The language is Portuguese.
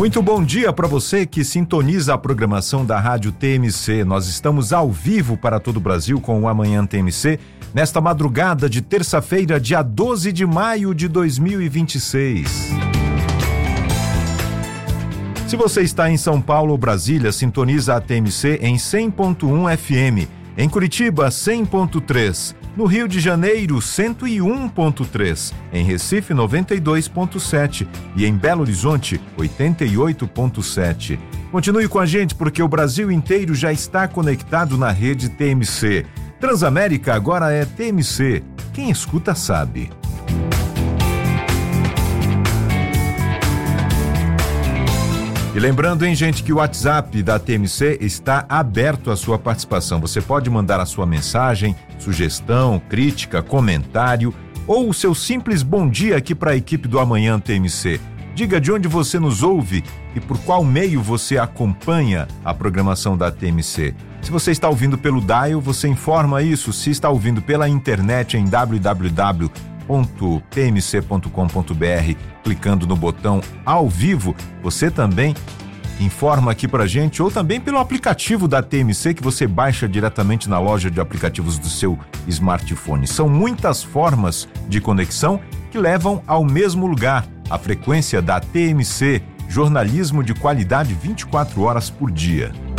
Muito bom dia para você que sintoniza a programação da Rádio TMC. Nós estamos ao vivo para todo o Brasil com o Amanhã TMC, nesta madrugada de terça-feira, dia 12 de maio de 2026. Se você está em São Paulo ou Brasília, sintoniza a TMC em 100.1 FM, em Curitiba 100.3, no Rio de Janeiro 101.3, em Recife 92.7 e em Belo Horizonte 88.7. Continue com a gente porque o Brasil inteiro já está conectado na rede TMC. Transamérica agora é TMC. Quem escuta sabe. E lembrando, hein, gente, que o WhatsApp da TMC está aberto à sua participação. Você pode mandar a sua mensagem, sugestão, crítica, comentário ou o seu simples bom dia aqui para a equipe do Amanhã TMC. Diga de onde você nos ouve e por qual meio você acompanha a programação da TMC. Se você está ouvindo pelo dial, você informa isso. Se está ouvindo pela internet em www.tmc.com.br, clicando no botão ao vivo, você também informa aqui pra gente, ou também pelo aplicativo da TMC que você baixa diretamente na loja de aplicativos do seu smartphone. São muitas formas de conexão que levam ao mesmo lugar, a frequência da TMC, jornalismo de qualidade 24 horas por dia.